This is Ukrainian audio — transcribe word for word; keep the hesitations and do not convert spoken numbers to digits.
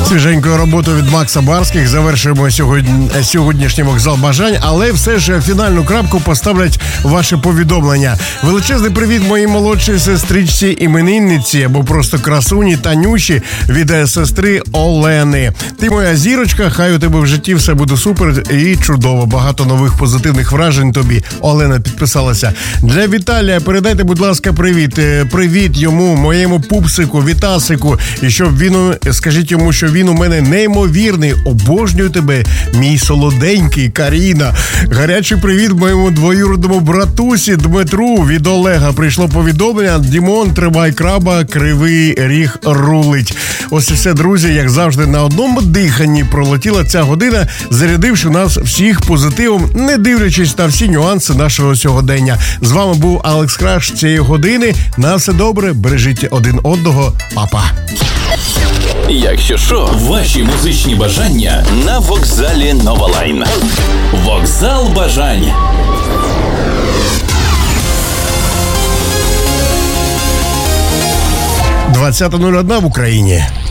Свіженькою роботою від Макса Барських завершуємо сьогодні, сьогоднішній вокзал бажань, але все ж фінальну крапку поставлять ваші повідомлення. Величезний привіт моїй молодшій сестричці іменинниці, або просто красуні Танюші від сестри Олени. Ти моя зірочка, хай у тебе в житті все буде супер і чудово. Багато нових позитивних вражень тобі. Олена підписалася. Для Віталія передайте, будь ласка, привіт. Привіт йому, моєму пупсику, Вітасику. І щоб він, скажіть йому, що він у мене неймовірний. Обожнюю тебе, мій солоденький, Каріна. Гарячий привіт моєму двоюродному братусі Дмитру від Олега. Прийшло повідомлення. Дімон, тримай краба, кривий ріг рулить. Ось і все, друзі, як завжди, на одному диханні пролетіла ця година, зарядивши нас всіх позитивом, не дивлячись на всі нюанси нашого сьогодення. З вами був Алекс Краш цієї години. На все добре, бережіть один одного. Па-па. Якщо що, ваші музичні бажання на вокзалі Новалайн. Вокзал бажань. двадцята нуль одна в Україні.